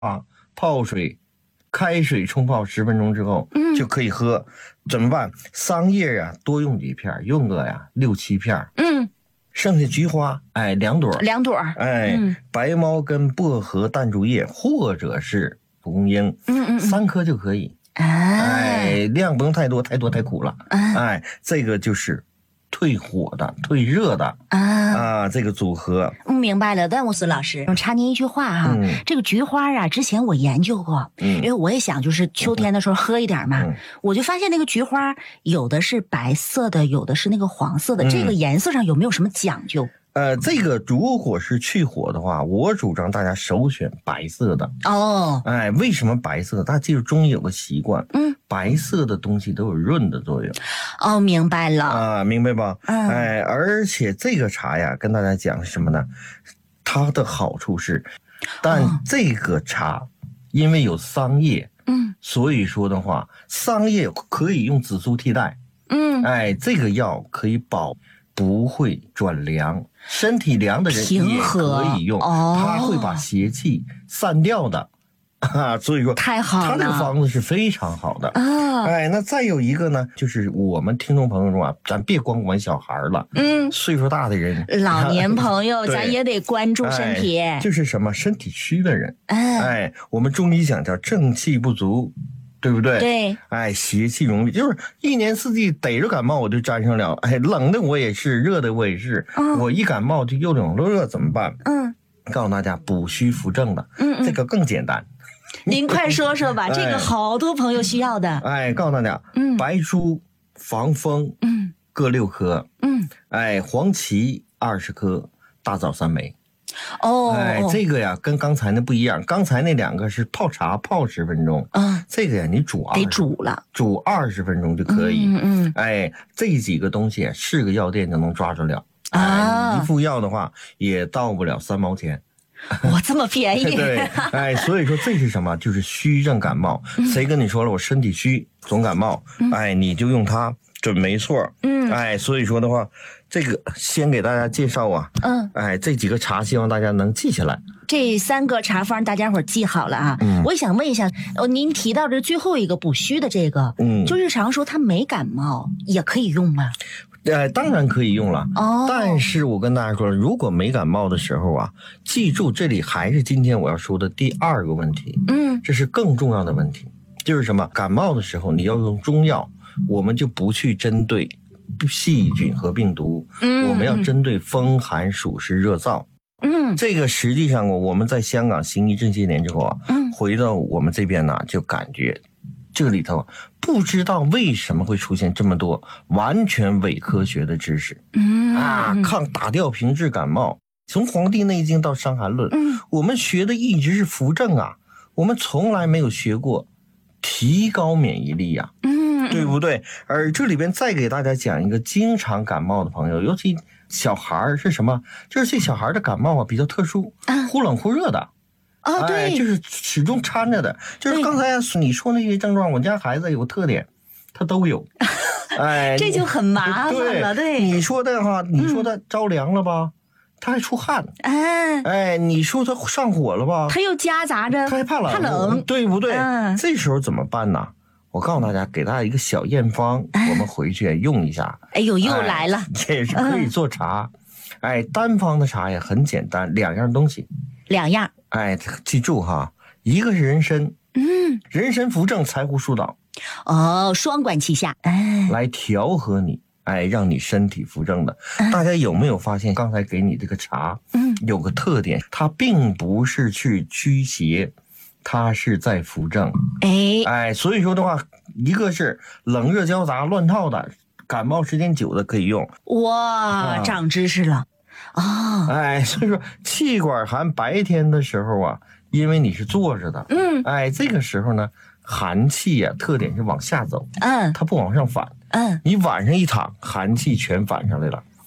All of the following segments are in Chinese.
啊，泡水，开水冲泡10分钟之后，就可以喝。怎么办？桑叶啊，多用几片，用个6、7片。剩下菊花，2朵 ，2朵， 白茅根、薄荷、淡竹叶，或者是蒲公英，3颗就可以。量不用太多，太多太苦了。这个就是退火的、退热的这个组合。 明白了，段木斯老师，插您一句话哈，这个菊花啊，之前我研究过，因为我也想就是秋天的时候喝一点嘛，我就发现那个菊花有的是白色的，有的是那个黄色的，这个颜色上有没有什么讲究？ 这个如果是去火的话，我主张大家首选白色的。为什么白色？大家记住中医有个习惯，白色的东西都有润的作用。 明白了明白吧？而且这个茶呀，跟大家讲什么呢？它的好处是，但这个茶因为有桑叶，所以说的话，桑叶可以用紫苏替代。这个药可以保。不会转凉，身体凉的人也可以用，它会把邪气散掉的所以说太好了， 它这个方子是非常好的那再有一个呢，就是我们听众朋友中咱别光管小孩了，岁数大的人、 老年朋友咱也得关注身体， 就是什么身体虚的人，我们中医讲叫正气不足。对不对？ 对， 邪气容易，就是一年四季逮着感冒我就沾上了，冷的我也是，热的我也是，我一感冒就又冷又热，怎么办？告诉大家补虚扶正的，这个更简单。 您快说说吧，这个好多朋友需要的。 告诉大家，白术、防风，各6颗，黄芪20颗，大枣3枚。这个呀跟刚才那不一样，刚才那2个是泡茶泡10分钟，这个呀你得煮了， 煮20分钟就可以。这几个东西是个药店就能抓着了，一副药的话也到不了3毛钱。 哇，这么便宜！ 对，所以说这是什么？就是虚症感冒。谁跟你说了我身体虚总感冒？你就用它准没错。所以说的话，这个先给大家介绍这几个茶希望大家能记下来。 这3个茶方大家伙记好了啊。我想问一下，您提到的最后一个补虚的这个，就日常说他没感冒也可以用吗？ 当然可以用了。但是我跟大家说，如果没感冒的时候记住这里还是今天我要说的第2个问题。这是更重要的问题，就是什么？感冒的时候你要用中药，我们就不去针对细菌和病毒，我们要针对风寒暑湿热燥。这个实际上我们在香港行医这些年之后回到我们这边就感觉这里头不知道为什么会出现这么多完全伪科学的知识。抗打吊瓶治感冒，从《黄帝内经》到《伤寒论》，我们学的一直是扶正我们从来没有学过提高免疫力对不对？而这里边再给大家讲一个经常感冒的朋友，尤其小孩是什么？就是这小孩的感冒比较特殊，忽冷忽热的。对，就是始终掺着的。就是刚才你说那些症状，我家孩子有个特点，他都有。 这就很麻烦了。对， 你说的你说他着凉了吧？他还出汗。你说他上火了吧？ 他又夹杂着他还怕冷，对不对？这时候怎么办呢？我告诉大家，给大家一个小验方，我们回去用一下。 又来了， 也是可以做茶。单方的茶也很简单，2样东西。 2样。 记住一个是人参，人参扶正，柴胡疏导。 双管齐下， 来调和你，让你身体扶正的。大家有没有发现，刚才给你这个茶，有个特点，它并不是去驱邪，它是在扶正。所以说的话，一个是冷热交杂乱套的，感冒时间久的可以用。 哇，长知识了。 所以说气管寒白天的时候因为你是坐着的，这个时候呢，寒气特点是往下走，它不往上反，你晚上一躺，寒气全反上来了。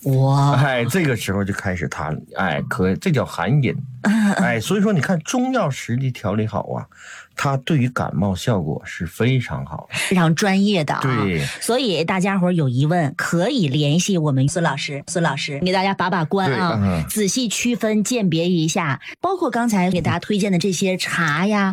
哇， 哎，这个时候就开始它，哎，可以，这叫寒饮。哎，所以说你看中药实际调理好啊，它对于感冒效果是非常好， 非常专业的啊。 对， 所以大家伙有疑问可以联系我们孙老师给大家把关啊，仔细区分鉴别一下，包括刚才给大家推荐的这些茶呀。